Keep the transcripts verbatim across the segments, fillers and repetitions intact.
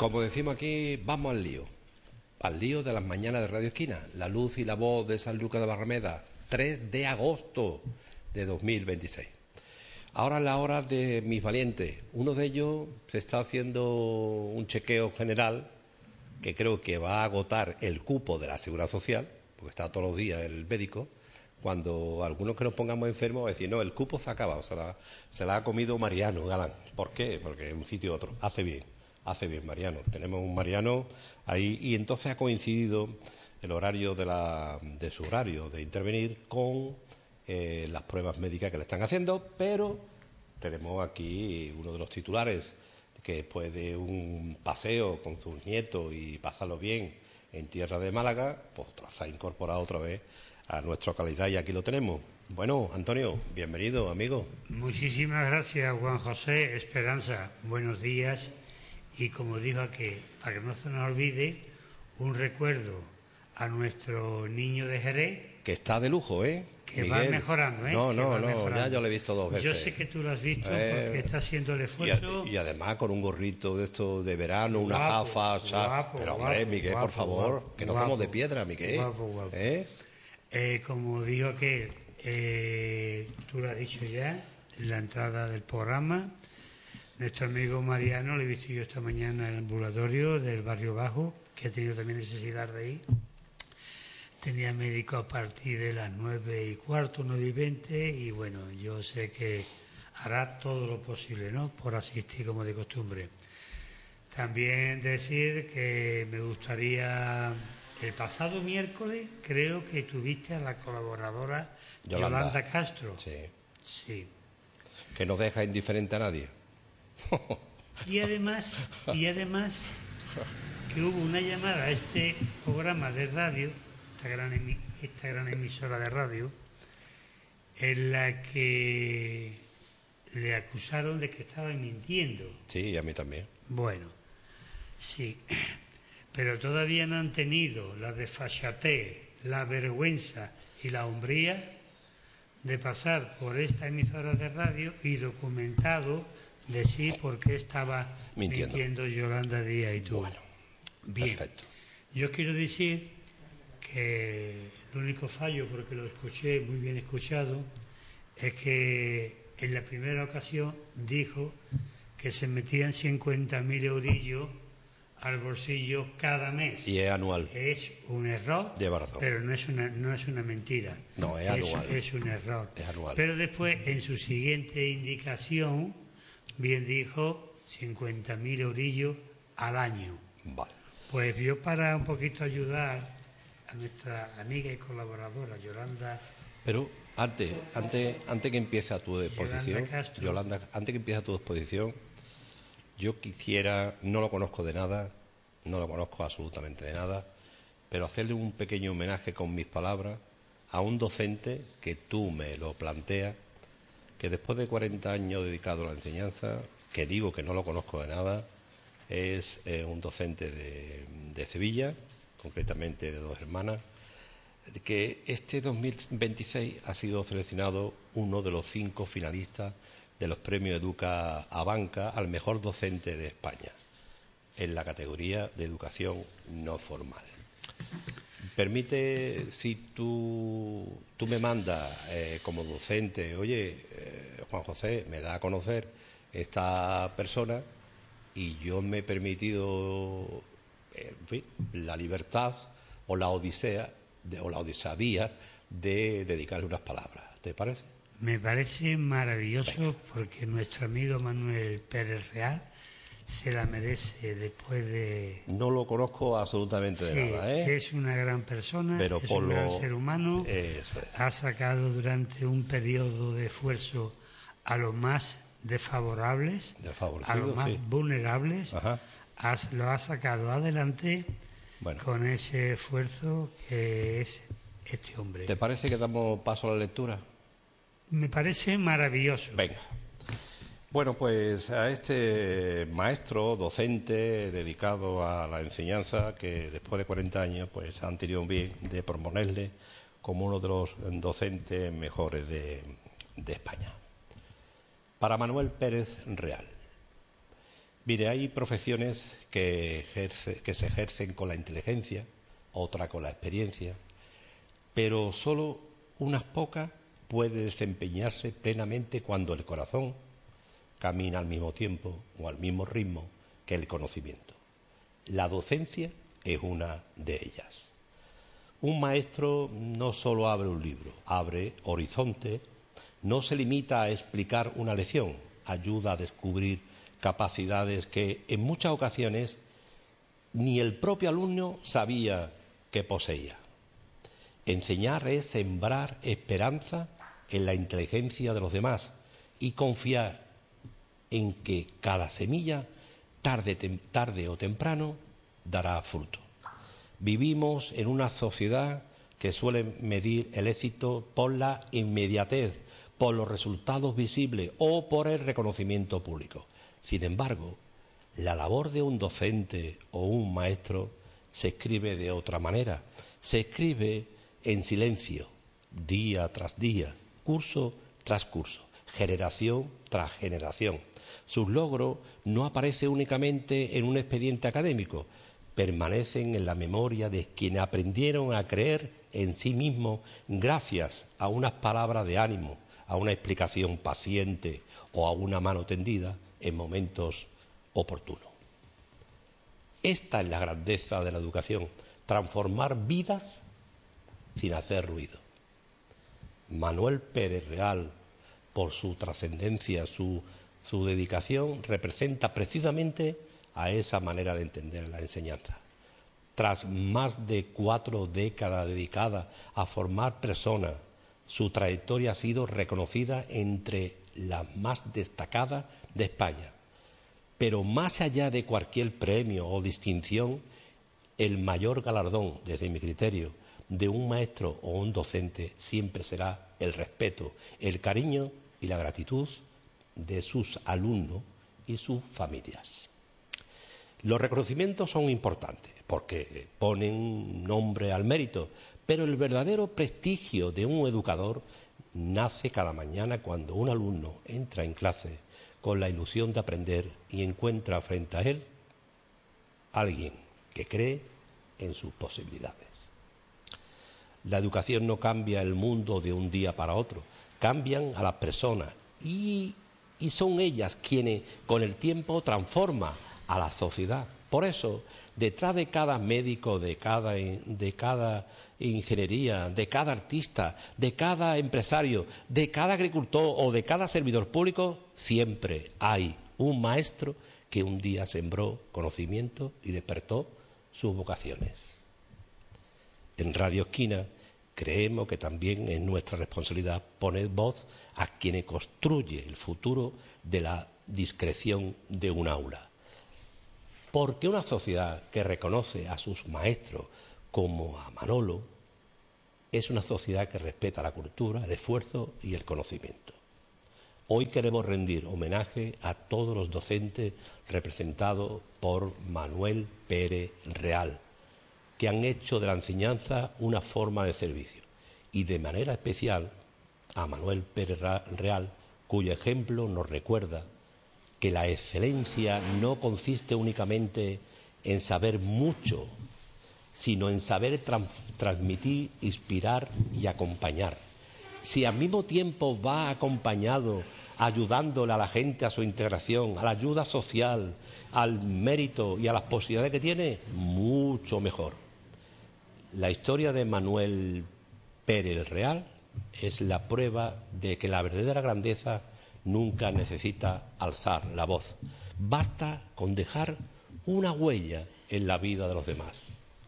Como decimos aquí, vamos al lío. Al lío de las mañanas de Radio Esquina. La luz y la voz de San Lucas de Barrameda. tres de agosto de dos mil veintiséis. Ahora es la hora de mis valientes. Uno de ellos se está haciendo un chequeo general que creo que va a agotar el cupo de la Seguridad Social, porque está todos los días el médico. Cuando algunos que nos pongamos enfermos, va a decir, no, el cupo se ha acabado, se la, se la ha comido Mariano Galán. ¿Por qué? Porque en un sitio u otro. Hace bien, hace bien Mariano. Tenemos un Mariano ahí y entonces ha coincidido el horario de, la, de su horario de intervenir con eh, las pruebas médicas que le están haciendo, pero tenemos aquí uno de los titulares que después de un paseo con sus nietos y pasarlo bien en tierra de Málaga, pues se ha incorporado otra vez a nuestra calidad y aquí lo tenemos. Bueno, Antonio, bienvenido, amigo. Muchísimas gracias, Juan José. Esperanza, buenos días. Y como dijo aquí, para que no se nos olvide, un recuerdo a nuestro niño de Jerez. Que está de lujo, ¿eh? Que Miguel. va mejorando, ¿eh? No, que no, no, mejorando. ya yo lo he visto dos veces. Yo sé que tú lo has visto eh, porque está haciendo el esfuerzo. Y, y además con un gorrito de esto de verano, guapo, unas gafas. Guapo, pero hombre, guapo, Miguel, guapo, por favor, guapo, que no guapo, somos de piedra, Miguel. Guapo, guapo. ¿Eh? Eh, como digo que eh, tú lo has dicho ya en la entrada del programa, nuestro amigo Mariano, lo he visto yo esta mañana en el ambulatorio del Barrio Bajo, que he tenido también necesidad de ir. Tenía médico a partir de las nueve y cuarto, nueve y veinte, y bueno, yo sé que hará todo lo posible, ¿no?, por asistir como de costumbre. También decir que me gustaría, el pasado miércoles creo que tuviste a la colaboradora Yolanda, Yolanda Castro. Sí. Sí. Que no deja indiferente a nadie. Y además, y además que hubo una llamada a este programa de radio, esta gran, emi, esta gran emisora de radio, en la que le acusaron de que estaba mintiendo. Sí, a mí también. Bueno, sí, pero todavía no han tenido la desfachatez, la vergüenza y la hombría de pasar por esta emisora de radio y documentado decir por qué estaba mintiendo, mintiendo Yolanda Díaz y tú. Bueno, bien. Perfecto. Yo quiero decir que el único fallo, porque lo escuché muy bien escuchado, es que en la primera ocasión dijo que se metían cincuenta mil eurillos al bolsillo cada mes. Y es anual. Es un error, Lleva razón. pero no es una, no es una mentira. No, es, es anual. Es un error. Es anual. Pero después, en su siguiente indicación, bien dijo cincuenta mil eurillos al año. Vale. Pues yo, para un poquito ayudar a nuestra amiga y colaboradora Yolanda. Pero antes, antes, antes que empiece tu exposición, Yolanda, Yolanda, antes que empiece tu exposición, yo quisiera, no lo conozco de nada, no lo conozco absolutamente de nada, pero hacerle un pequeño homenaje con mis palabras a un docente que tú me lo planteas, que después de cuarenta años dedicado a la enseñanza, que digo que no lo conozco de nada, es eh, un docente de, de Sevilla, concretamente de Dos Hermanas, que este dos mil veintiséis ha sido seleccionado uno de los cinco finalistas de los premios Educa Abanca al mejor docente de España, en la categoría de educación no formal. Permite, si tú, tú me mandas eh, como docente, oye, eh, Juan José, me da a conocer esta persona, y yo me he permitido, en fin, la libertad o la odisea, de, o la odisadía de dedicarle unas palabras. ¿Te parece? Me parece maravilloso, porque nuestro amigo Manuel Pérez Real se la merece después de... No lo conozco absolutamente sí, de nada, ¿eh? Es una gran persona, pero es por un lo... gran ser humano. Eso es. Ha sacado durante un periodo de esfuerzo a los más desfavorables, a los más sí. vulnerables. Ajá. Has, lo ha sacado adelante, bueno, con ese esfuerzo que es este hombre. ¿Te parece que damos paso a la lectura? Me parece maravilloso. Venga. Bueno, pues a este maestro, docente, dedicado a la enseñanza, que después de cuarenta años pues han tenido bien de proponerle como uno de los docentes mejores de, de España. Para Manuel Pérez Real. Mire, hay profesiones que, ejerce, que se ejercen con la inteligencia, otra con la experiencia, pero solo unas pocas puede desempeñarse plenamente cuando el corazón camina al mismo tiempo o al mismo ritmo que el conocimiento. La docencia es una de ellas. Un maestro no solo abre un libro, abre horizonte, no se limita a explicar una lección, ayuda a descubrir capacidades que en muchas ocasiones ni el propio alumno sabía que poseía. Enseñar es sembrar esperanza en la inteligencia de los demás y confiar en que cada semilla, tarde, tarde o temprano, dará fruto. Vivimos en una sociedad que suele medir el éxito por la inmediatez, por los resultados visibles o por el reconocimiento público. Sin embargo, la labor de un docente o un maestro se escribe de otra manera. Se escribe en silencio, día tras día, curso tras curso, generación tras generación. Sus logros no aparecen únicamente en un expediente académico, permanecen en la memoria de quienes aprendieron a creer en sí mismos gracias a unas palabras de ánimo, a una explicación paciente o a una mano tendida en momentos oportunos. Esta es la grandeza de la educación, transformar vidas sin hacer ruido. Manuel Pérez Real, por su trascendencia, su, su dedicación, representa precisamente a esa manera de entender la enseñanza. Tras más de cuatro décadas dedicadas a formar personas, su trayectoria ha sido reconocida entre las más destacadas de España. Pero más allá de cualquier premio o distinción, el mayor galardón, desde mi criterio, de un maestro o un docente siempre será el respeto, el cariño y la gratitud de sus alumnos y sus familias. Los reconocimientos son importantes porque ponen nombre al mérito, pero el verdadero prestigio de un educador nace cada mañana cuando un alumno entra en clase con la ilusión de aprender y encuentra frente a él a alguien que cree en sus posibilidades. La educación no cambia el mundo de un día para otro, cambian a las personas y, y son ellas quienes con el tiempo transforman a la sociedad. Por eso, detrás de cada médico, de cada, de cada ingeniería, de cada artista, de cada empresario, de cada agricultor o de cada servidor público, siempre hay un maestro que un día sembró conocimiento y despertó sus vocaciones. En Radio Esquina creemos que también es nuestra responsabilidad poner voz a quienes construye el futuro de la discreción de un aula. Porque una sociedad que reconoce a sus maestros como a Manolo es una sociedad que respeta la cultura, el esfuerzo y el conocimiento. Hoy queremos rendir homenaje a todos los docentes representados por Manuel Pérez Real, que han hecho de la enseñanza una forma de servicio, y de manera especial a Manuel Pérez Real, cuyo ejemplo nos recuerda que la excelencia no consiste únicamente en saber mucho, sino en saber trans transmitir, inspirar y acompañar. Si al mismo tiempo va acompañado ayudándole a la gente a su integración, a la ayuda social, al mérito y a las posibilidades que tiene, mucho mejor. La historia de Manuel Pérez Real es la prueba de que la verdadera grandeza nunca necesita alzar la voz. Basta con dejar una huella en la vida de los demás.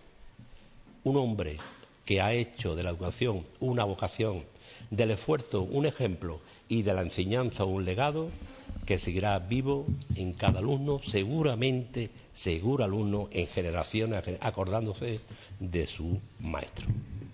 Un hombre que ha hecho de la educación una vocación, del esfuerzo un ejemplo y de la enseñanza un legado que seguirá vivo en cada alumno, seguramente, seguro alumno, en generaciones, acordándose de su maestro.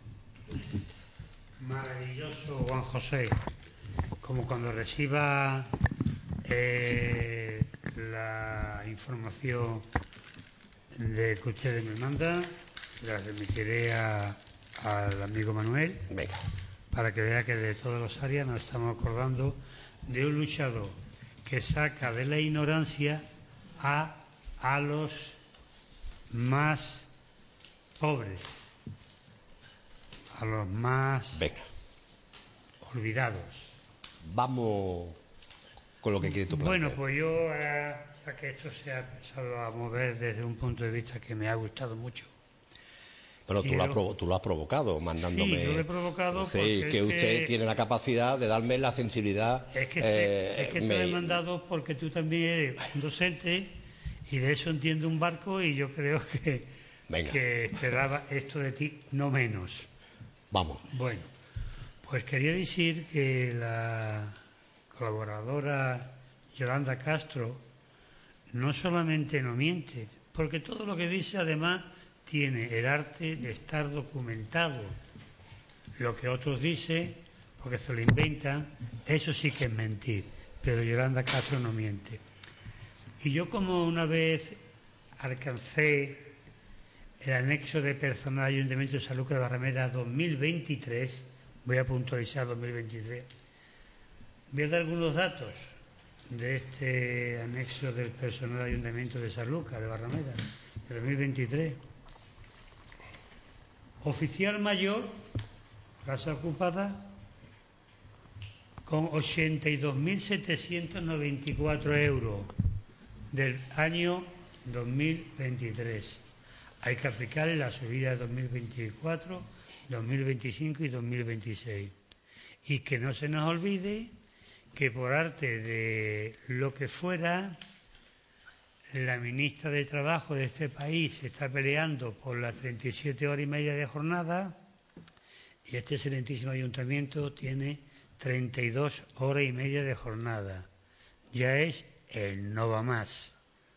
Maravilloso, Juan José. Como cuando reciba eh, la información de que ustedes me mandan, la remitiré a, al amigo Manuel. Venga. Para que vea que de todas las áreas nos estamos acordando de un luchador que saca de la ignorancia a, a los más pobres, a los más Venga. olvidados. Vamos con lo que quiere tu plantear. Bueno, pues yo, ahora, ya que esto se ha empezado a mover desde un punto de vista que me ha gustado mucho. Pero quiero... tú, lo has provo- tú lo has provocado, mandándome... Sí, yo lo he provocado Sí, porque que es usted que... tiene la capacidad de darme la sensibilidad... Es que, eh, se, es que te me- lo he mandado porque tú también eres un docente y de eso entiendo un barco y yo creo que, Venga. que esperaba esto de ti, no menos. Vamos. Bueno, pues quería decir que la colaboradora Yolanda Castro no solamente no miente, porque todo lo que dice además tiene el arte de estar documentado. Lo que otros dicen, porque se lo inventan, eso sí que es mentir, pero Yolanda Castro no miente. Y yo, como una vez alcancé el anexo de personal Ayuntamiento de San Lucas de Barrameda dos mil veintitrés, voy a puntualizar dos mil veintitrés, voy a dar algunos datos de este anexo del personal Ayuntamiento de San Lucas de Barrameda de dos mil veintitrés. Oficial mayor, plaza ocupada, con ochenta y dos mil setecientos noventa y cuatro euros del año dos mil veintitrés. Hay que aplicarle la subida de dos mil veinticuatro, dos mil veinticinco y dos mil veintiséis. Y que no se nos olvide que por arte de lo que fuera, la ministra de Trabajo de este país se está peleando por las treinta y siete horas y media de jornada y este excelentísimo ayuntamiento tiene treinta y dos horas y media de jornada. Ya es el no va más.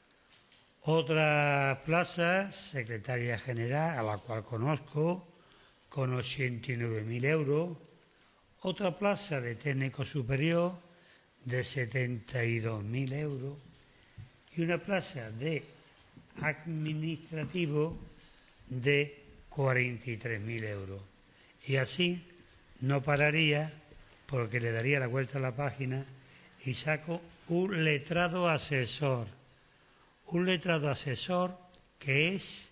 Otra plaza, secretaria general, a la cual conozco, con ochenta y nueve mil euros. Otra plaza de técnico superior de setenta y dos mil euros. Y una plaza de administrativo de cuarenta y tres mil euros. Y así no pararía porque le daría la vuelta a la página y saco un letrado asesor. Un letrado asesor que es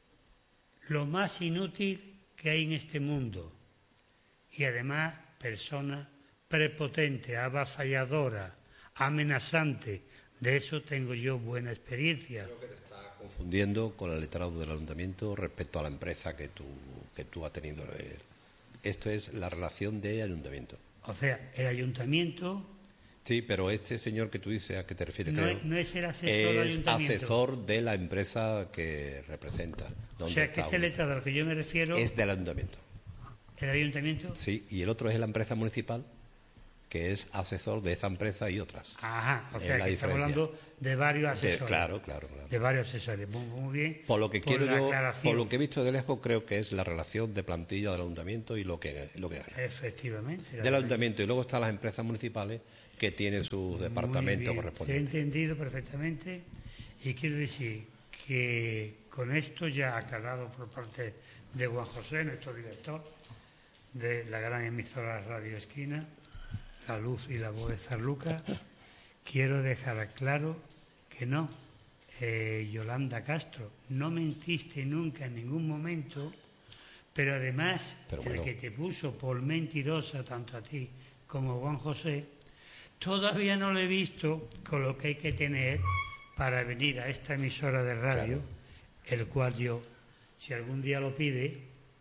lo más inútil que hay en este mundo. Y además persona prepotente, avasalladora, amenazante. De eso tengo yo buena experiencia. Creo que te estás confundiendo con el letrado del ayuntamiento respecto a la empresa que tú, que tú has tenido. Esto es la relación de ayuntamiento. O sea, el ayuntamiento... Sí, pero este señor que tú dices, ¿a qué te refieres? No, Creo, es, no es el asesor del es ayuntamiento. asesor de la empresa que representa. O sea, que este letrado al que yo me refiero... Es del ayuntamiento. ¿El ayuntamiento? Sí, y el otro es la empresa municipal, que es asesor de esa empresa y otras. Ajá, o sea, Es la que estamos diferencia. hablando de varios asesores. De- claro, claro, claro. De varios asesores. Muy, muy bien. Por lo que quiero la yo, aclaración. por lo que he visto de lejos, creo que es la relación de plantilla del ayuntamiento y lo que, lo que gana. Efectivamente. Del ayuntamiento, y luego están las empresas municipales que tienen sus departamentos He correspondientes. entendido perfectamente y quiero decir que con esto ya aclarado por parte de Juan José, nuestro director de la gran emisora Radio Esquina, La Luz y la Voz de San Lucas, quiero dejar claro que no, eh, Yolanda Castro, no mentiste nunca en ningún momento, pero además Pero el bueno. que te puso por mentirosa tanto a ti como a Juan José, todavía no lo he visto con lo que hay que tener para venir a esta emisora de radio, Claro. el cual yo, si algún día lo pide,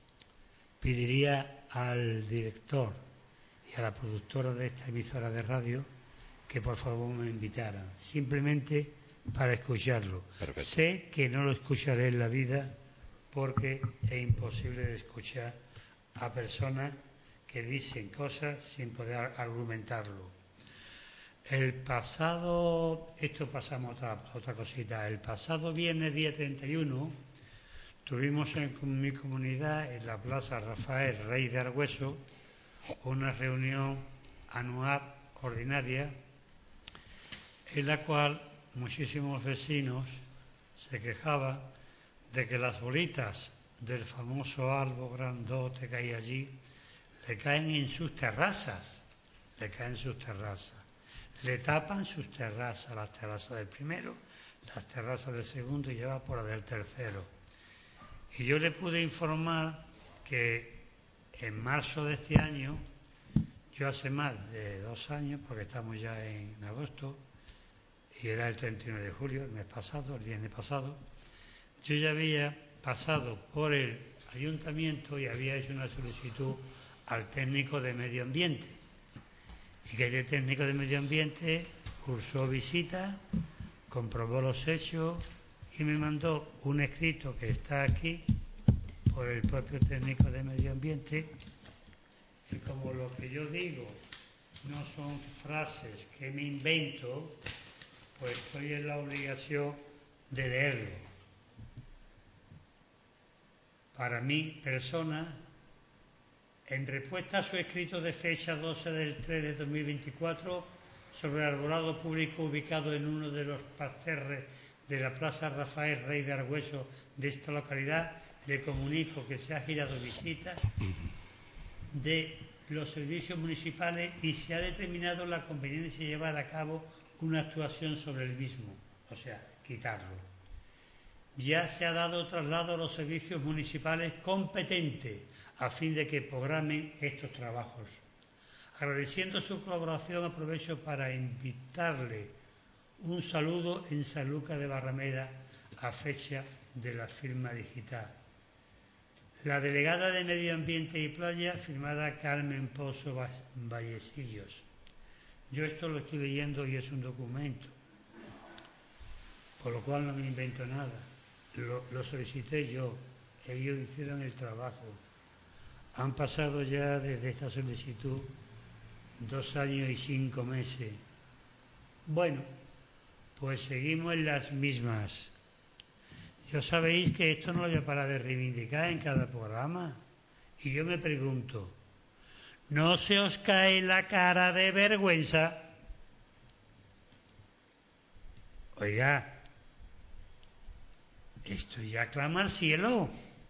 pediría al director y a la productora de esta emisora de radio que por favor me invitaran, simplemente para escucharlo. Perfecto. Sé que no lo escucharé en la vida porque es imposible de escuchar a personas que dicen cosas sin poder argumentarlo. El pasado, esto pasamos a otra, otra cosita, el pasado viernes día treinta y uno tuvimos en mi comunidad, en la Plaza Rafael Rey de Argüeso, una reunión anual ordinaria en la cual muchísimos vecinos se quejaban de que las bolitas del famoso árbol grandote que hay allí le caen en sus terrazas, le caen en sus terrazas. Le tapan sus terrazas, las terrazas del primero, las terrazas del segundo y lleva por la del tercero. Y yo le pude informar que en marzo de este año, yo hace más de dos años, porque estamos ya en agosto, y era el treinta y uno de julio, el mes pasado, el viernes pasado, yo ya había pasado por el ayuntamiento y había hecho una solicitud al técnico de medio ambiente. Y que el técnico de medio ambiente cursó visita, comprobó los hechos y me mandó un escrito que está aquí por el propio técnico de medio ambiente, y como lo que yo digo no son frases que me invento, pues estoy en la obligación de leerlo. Para mí, persona, en respuesta a su escrito de fecha doce del tres de dos mil veinticuatro sobre el arbolado público ubicado en uno de los parterres de la Plaza Rafael Rey de Argüeso de esta localidad, le comunico que se ha girado visita de los servicios municipales y se ha determinado la conveniencia de llevar a cabo una actuación sobre el mismo, o sea, quitarlo. Ya se ha dado traslado a los servicios municipales competentes a fin de que programen estos trabajos. Agradeciendo su colaboración, aprovecho para invitarle un saludo en San Lucas de Barrameda a fecha de la firma digital. La delegada de Medio Ambiente y Playa, firmada Carmen Pozo Vallecillos. Yo esto lo estoy leyendo y es un documento, por lo cual no me invento nada. Lo, lo solicité yo, ellos hicieron el trabajo. Han pasado ya desde esta solicitud dos años y cinco meses. Bueno, pues seguimos en las mismas. Ya sabéis que esto no lo voy a parar de reivindicar en cada programa. Y yo me pregunto, ¿no se os cae la cara de vergüenza? Oiga, esto ya clama al cielo.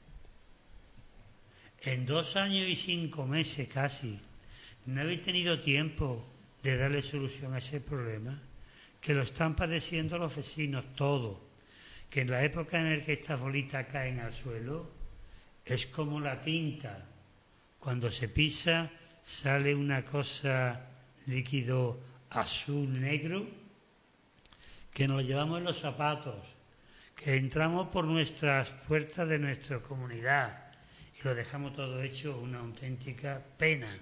En dos años y cinco meses casi, ¿no habéis tenido tiempo de darle solución a ese problema? Que lo están padeciendo los vecinos todos. Que en la época en la que estas bolitas caen al suelo, es como la tinta. Cuando se pisa, sale una cosa líquido azul negro, que nos lo llevamos en los zapatos, que entramos por nuestras puertas de nuestra comunidad y lo dejamos todo hecho una auténtica pena.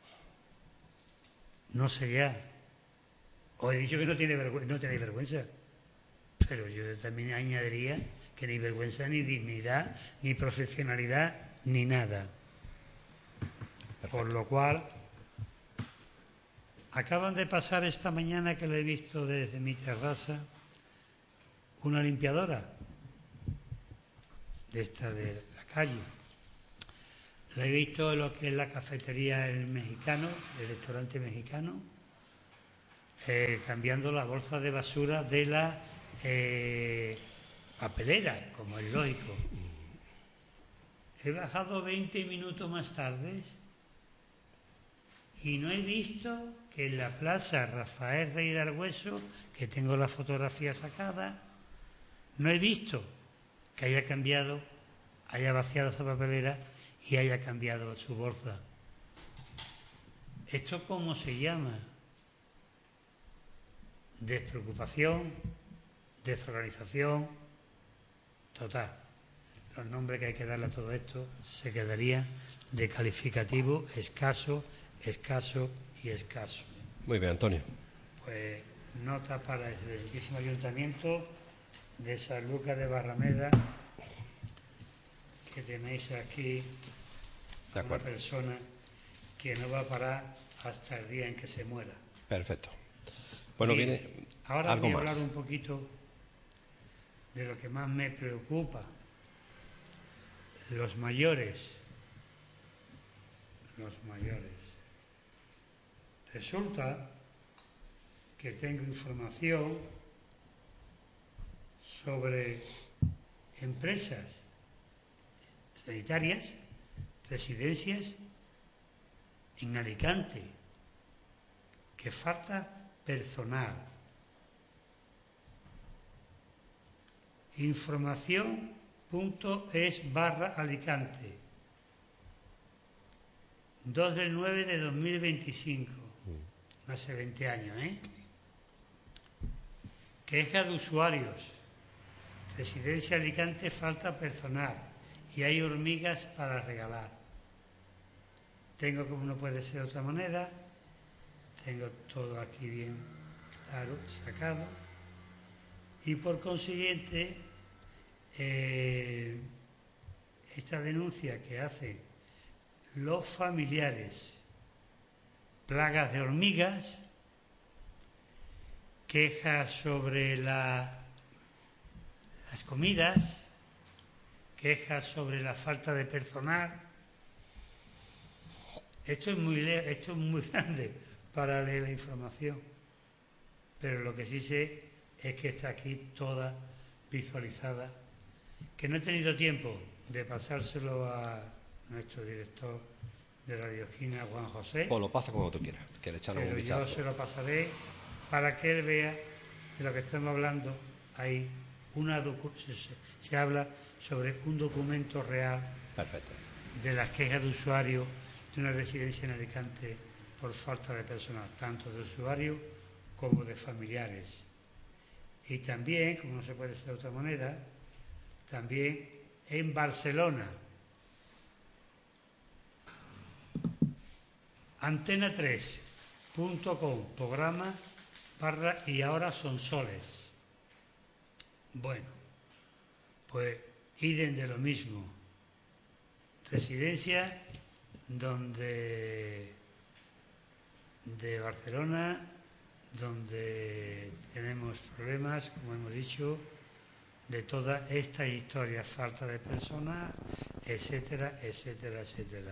No sé ya. Os he dicho que no tiene vergüenza, no tenéis vergüenza. Pero yo también añadiría que ni vergüenza, ni dignidad, ni profesionalidad, ni nada. Por lo cual, acaban de pasar esta mañana, que lo he visto desde mi terraza, una limpiadora de esta de la calle. La he visto en lo que es la cafetería El Mexicano, el restaurante mexicano, eh, cambiando la bolsa de basura de la Eh, papelera, como es lógico. He bajado veinte minutos más tarde y no he visto que en la plaza Rafael Rey de Argüeso, que tengo la fotografía sacada, no he visto que haya cambiado, haya vaciado esa papelera y haya cambiado su bolsa. ¿Esto cómo se llama? Despreocupación, desorganización total. Los nombres que hay que darle a todo esto se quedarían de calificativo escaso, escaso y escaso. Muy bien, Antonio. Pues nota para el excelentísimo Ayuntamiento de San Lucas de Barrameda, que tenéis aquí a una persona que no va a parar hasta el día en que se muera. Perfecto. Bueno, Bien, viene ahora algo voy a más. hablar un poquito de lo que más me preocupa. Los mayores. Los mayores. Resulta que tengo información sobre empresas sanitarias, residencias en Alicante, que falta personal. información.es barra Alicante. dos del nueve de dos mil veinticinco. Mm. Hace veinte años, ¿eh? Queja de usuarios. Residencia Alicante, falta personal y hay hormigas para regalar. Tengo, como no puede ser de otra manera, tengo todo aquí bien claro, sacado, y por consiguiente eh, esta denuncia que hacen los familiares, plagas de hormigas, quejas sobre la, las comidas, quejas sobre la falta de personal. Esto es muy, esto es muy grande para leer la información, pero lo que sí sé es que está aquí toda visualizada, que no he tenido tiempo de pasárselo a nuestro director de Radio Esquina, Juan José. Pues lo pasa como tú quieras, que le echan un vistazo. Yo se lo pasaré para que él vea de lo que estamos hablando. Hay una docu se, se habla sobre un documento real. Perfecto. De las quejas de usuarios de una residencia en Alicante por falta de personal, tanto de usuarios como de familiares. Y también, como no se puede ser de otra manera, también en Barcelona. Antena tres punto com, programa barra y ahora son soles. Bueno, pues idem de lo mismo. Residencia donde de Barcelona, donde tenemos problemas, como hemos dicho, de toda esta historia, falta de personal, etcétera, etcétera, etcétera.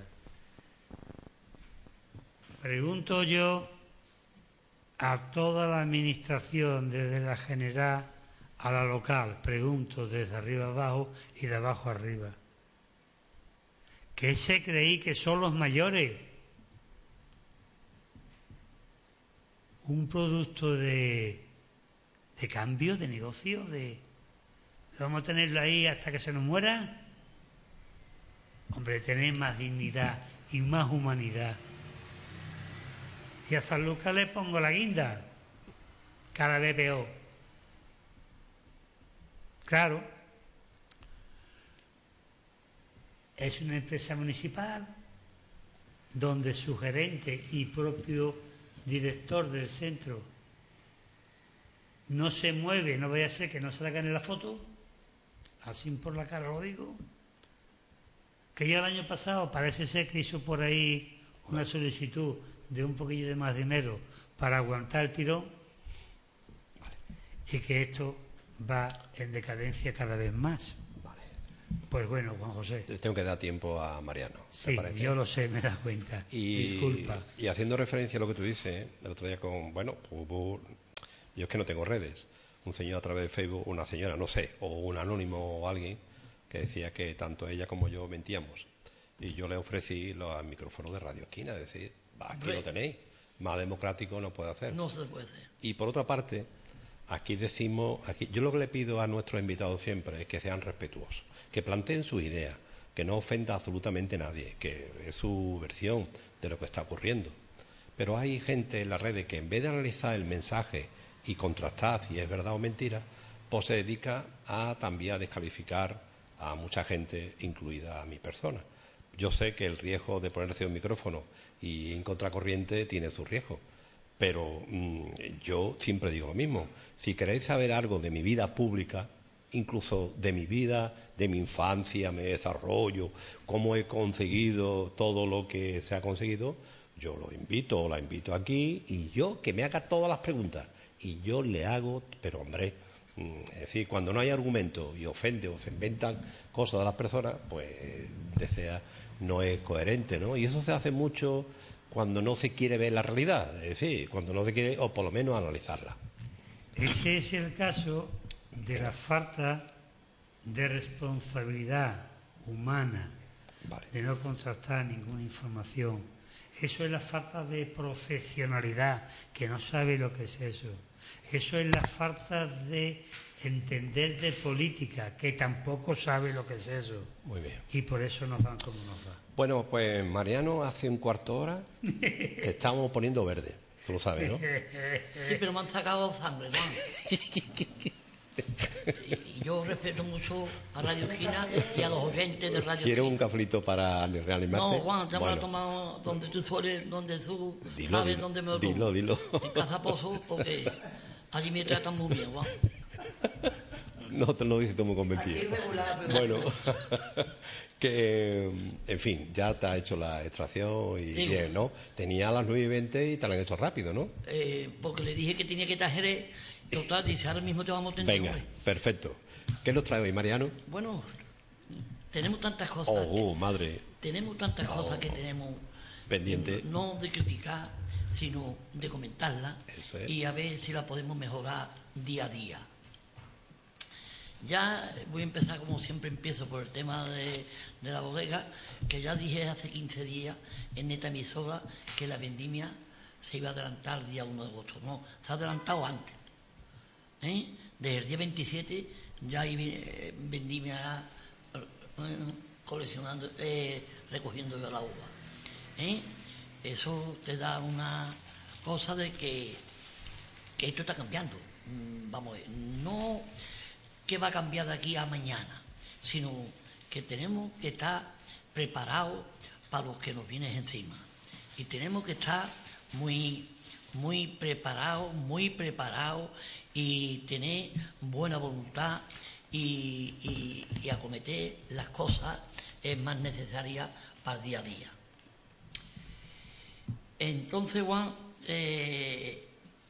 Pregunto yo a toda la administración, desde la general a la local, pregunto desde arriba abajo y de abajo arriba, ¿qué se creí que son los mayores? Un producto de, de cambio, de negocio, de vamos a tenerlo ahí hasta que se nos muera. Hombre, tener más dignidad y más humanidad. Y a San Lucas le pongo la guinda, cada vez peor. Claro, es una empresa municipal donde su gerente y propio director del centro no se mueve, no vaya a ser que no se le gane la foto, así por la cara lo digo, que ya el año pasado parece ser que hizo por ahí una solicitud de un poquillo de más dinero para aguantar el tirón, vale, y que esto va en decadencia cada vez más. Vale. Pues bueno, Juan José. Tengo que dar tiempo a Mariano. Sí, yo lo sé, me das cuenta. Y, disculpa. Y haciendo referencia a lo que tú dices, el otro día con, bueno, hubo, yo es que no tengo redes, un señor a través de Facebook, una señora, no sé, o un anónimo o alguien, que decía que tanto ella como yo mentíamos. Y yo le ofrecí los micrófonos de Radio Esquina, es decir, aquí lo tenéis, más democrático no puede hacer. No se puede. Y por otra parte, aquí decimos, aquí, yo lo que le pido a nuestros invitados siempre es que sean respetuosos, que planteen sus ideas, que no ofenda absolutamente a nadie, que es su versión de lo que está ocurriendo. Pero hay gente en las redes que en vez de analizar el mensaje y contrastar si es verdad o mentira, pues se dedica a también a descalificar a mucha gente, incluida a mi persona. Yo sé que el riesgo de ponerse un micrófono y en contracorriente tiene su riesgo, pero mmm, yo siempre digo lo mismo. Si queréis saber algo de mi vida pública, incluso de mi vida, de mi infancia, mi desarrollo, cómo he conseguido todo lo que se ha conseguido, yo lo invito o la invito aquí y yo que me haga todas las preguntas. Y yo le hago, pero hombre, es decir, cuando no hay argumento y ofende o se inventan cosas de las personas, pues desea, no es coherente, ¿no? Y eso se hace mucho cuando no se quiere ver la realidad, es decir, cuando no se quiere, o por lo menos analizarla. Ese es el caso de la falta de responsabilidad humana, vale, de no contrastar ninguna información. Eso es la falta de profesionalidad, que no sabe lo que es eso. Eso es la falta de entender de política, que tampoco sabe lo que es eso. Muy bien. Y por eso nos van como nos van. Bueno, pues Mariano, hace un cuarto hora te estábamos poniendo verde. Tú lo sabes, ¿no? Sí, pero me han sacado sangre, ¿no? Y yo respeto mucho a Radio Esquina y a los oyentes de Radio ¿Quieres Esquina. un cafelito para reanimarte? No, Juan, ya me lo he Bueno, tomado donde tú sueles, donde tú Dilo, sabes dilo, dónde me lo tomo. dilo, dilo. En Casa Pozo, porque allí me tratan muy bien, Juan. No te lo dices tú muy convencido. Aquí regular, pero- Bueno, que, en fin, ya te has hecho la extracción y Sí. bien, ¿no? Tenía a las nueve y veinte y te la han hecho rápido, ¿no? Eh, porque le dije que tenía que traer, total, dice, ahora mismo te vamos a tener. Venga, perfecto. ¿Qué nos trae hoy, Mariano? Bueno, tenemos tantas cosas. Oh, oh, madre, Tenemos tantas cosas que tenemos pendiente. no de criticar, sino de comentarla Eso es. y a ver si la podemos mejorar día a día. Ya voy a empezar como siempre empiezo por el tema de, de la bodega, que ya dije hace quince días en esta emisora que la vendimia se iba a adelantar el día uno de agosto. No, se ha adelantado antes. ¿Eh? Desde el día veintisiete ya hay eh, vendimia eh, coleccionando, eh, recogiendo la uva. ¿Eh? Eso te da una cosa de que, que esto está cambiando. Mm, Vamos a ver, no que va a cambiar de aquí a mañana, sino que tenemos que estar preparados para lo que nos viene encima. Y tenemos que estar muy, muy preparados, muy preparados y tener buena voluntad y, y, y acometer las cosas eh, más necesarias para el día a día. Entonces, Juan, eh,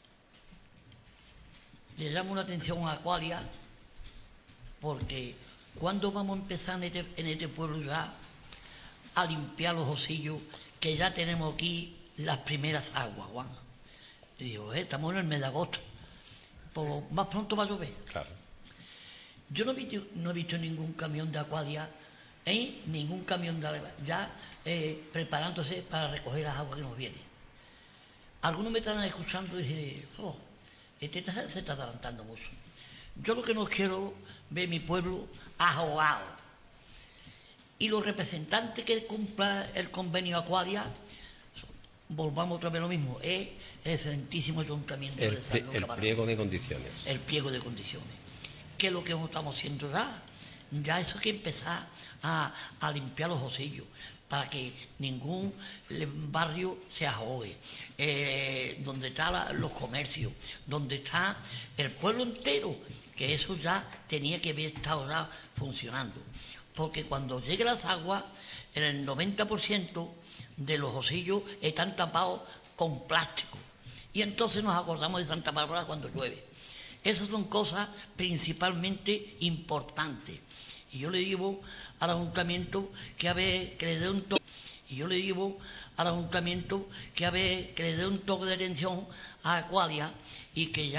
le damos la atención a Aqualia, porque ¿cuándo vamos a empezar en este, en este pueblo ya a limpiar los osillos, que ya tenemos aquí las primeras aguas, Juan? Y digo, eh, estamos en el mes de agosto, pues más pronto va a llover. Claro. Yo no he visto, no he visto ningún camión de Aqualia, ¿eh? Ningún camión de ya eh, preparándose para recoger las aguas que nos vienen. Algunos me están escuchando y dicen, oh, este está- se está adelantando mucho. Yo lo que no quiero ver mi pueblo ahogado. Y los representantes que cumplan el convenio Aqualia, volvamos otra vez lo mismo, es el excelentísimo ayuntamiento El, de San Lucas el Barrameda. pliego de condiciones. El pliego de condiciones, que es lo que estamos haciendo ya. Ya eso hay que empezar a, a limpiar los osillos para que ningún le- barrio se ahogue, eh, donde están los comercios, donde está el pueblo entero, que eso ya tenía que haber estado ya funcionando. Porque cuando lleguen las aguas, el noventa por ciento de los osillos están tapados con plástico. Y entonces nos acordamos de Santa Bárbara cuando llueve. Esas son cosas principalmente importantes. Y yo le digo al ayuntamiento que a ver, que le dé un toque. Y yo le digo al ayuntamiento que a ver, que le dé un toque de atención a Aqualia y que ya